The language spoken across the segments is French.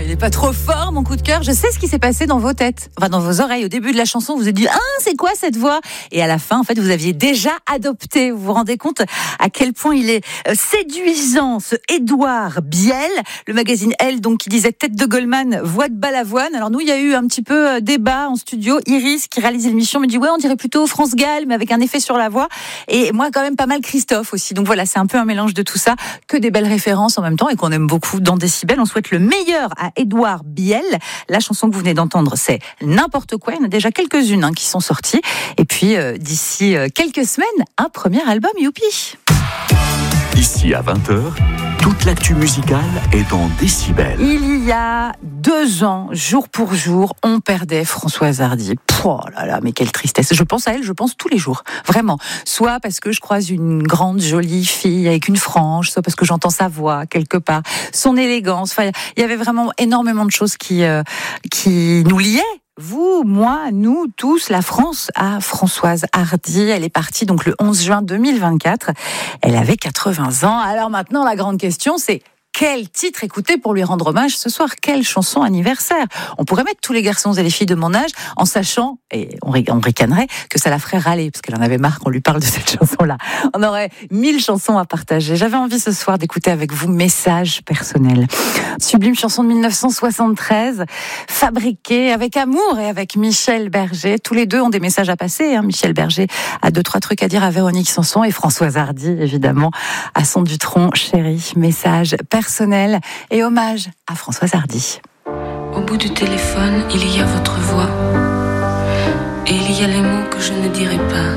il est pas trop fort, mon coup de cœur. Je sais ce qui s'est passé dans vos têtes, enfin dans vos oreilles. Au début de la chanson, vous vous êtes dit, c'est quoi cette voix? Et à la fin, en fait, vous aviez déjà adopté. Vous vous rendez compte à quel point il est séduisant, ce Édouard Biel. Le magazine Elle, donc, qui disait tête de Goldman, voix de Balavoine. Alors nous, il y a eu un petit peu débat en studio. Iris, qui réalise l'émission, me dit, ouais, on dirait plutôt France Gall, mais avec un effet sur la voix. Et moi, quand même, pas mal Christophe aussi. Donc voilà, c'est un peu un mélange de tout ça. Que des belles références en même temps et qu'on aime beaucoup dans Décibel. On souhaite le meilleur à Édouard Biel. La chanson que vous venez d'entendre, c'est N'importe quoi. Il y en a déjà quelques-unes qui sont sorties. Et puis, d'ici quelques semaines, un premier album, youpi. Ici à 20h, toute l'actu musicale est dans Décibel. Il y a 2 ans, jour pour jour, on perdait Françoise Hardy. Oh là là, mais quelle tristesse. Je pense à elle, je pense tous les jours. Vraiment. Soit parce que je croise une grande, jolie fille avec une frange, soit parce que j'entends sa voix quelque part, son élégance. Enfin, il y avait vraiment énormément de choses qui nous liaient. Vous, moi, nous, tous, la France, à Françoise Hardy. Elle est partie donc le 11 juin 2024. Elle avait 80 ans. Alors maintenant, la grande question, c'est quel titre écouter pour lui rendre hommage ce soir? Quelle chanson anniversaire? On pourrait mettre tous les garçons et les filles de mon âge en sachant, et on ricanerait, que ça la ferait râler, parce qu'elle en avait marre qu'on lui parle de cette chanson-là. On aurait 1000 chansons à partager. J'avais envie ce soir d'écouter avec vous Message personnel. Sublime chanson de 1973, fabriquée avec amour et avec Michel Berger. Tous les deux ont des messages à passer. Michel Berger a 2-3 trucs à dire à Véronique Sanson et Françoise Hardy, évidemment, à son Dutronc chéri. Message personnel et hommage à Françoise Hardy. Au bout du téléphone, il y a votre voix. Et il y a les mots que je ne dirai pas.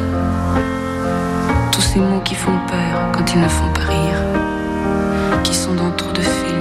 Tous ces mots qui font peur quand ils ne font pas rire. Qui sont dans trop de films.